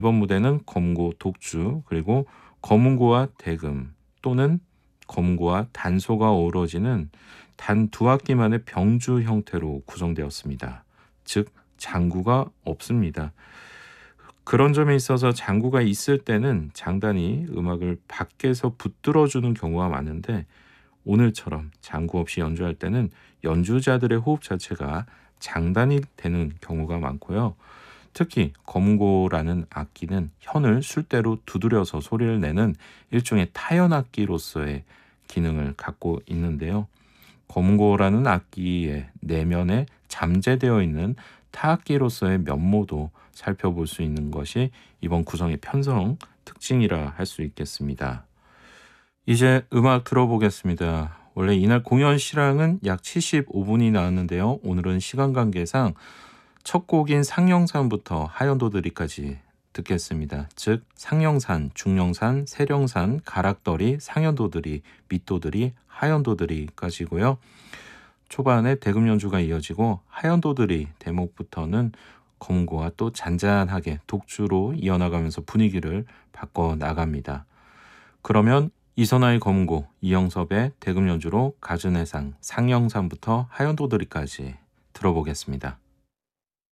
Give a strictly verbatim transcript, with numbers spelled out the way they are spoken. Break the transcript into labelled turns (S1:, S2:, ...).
S1: 이번 무대는 검고 독주, 그리고 검은고와 대금 또는 검고와 단소가 어우러지는 단 두 악기만의 병주 형태로 구성되었습니다. 즉 장구가 없습니다. 그런 점에 있어서 장구가 있을 때는 장단이 음악을 밖에서 붙들어주는 경우가 많은데, 오늘처럼 장구 없이 연주할 때는 연주자들의 호흡 자체가 장단이 되는 경우가 많고요. 특히 검고라는 악기는 현을 술대로 두드려서 소리를 내는 일종의 타연악기로서의 기능을 갖고 있는데요. 검고라는 악기의 내면에 잠재되어 있는 타악기로서의 면모도 살펴볼 수 있는 것이 이번 구성의 편성 특징이라 할 수 있겠습니다. 이제 음악 들어보겠습니다. 원래 이날 공연 실황은 약 칠십오 분이 나왔는데요. 오늘은 시간 관계상 첫 곡인 상영산부터 하연도들이까지 듣겠습니다. 즉 상영산, 중영산, 세령산, 가락더리, 상연도들이, 밑도들이, 하연도들이까지고요. 초반에 대금 연주가 이어지고 하연도들이 대목부터는 검고와 또 잔잔하게 독주로 이어나가면서 분위기를 바꿔 나갑니다. 그러면 이선아의 검고, 이영섭의 대금 연주로 가준해상, 상영산부터 하연도들이까지 들어보겠습니다.